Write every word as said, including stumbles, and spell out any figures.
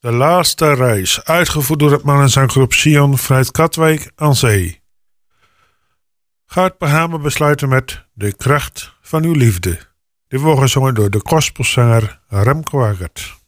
De laatste reis, uitgevoerd door het man en zijn groep Sion vanuit Katwijk aan zee. Ga het programma besluiten met De kracht van uw liefde. Dit wordt gezongen door de gospelzanger Remco Waggert.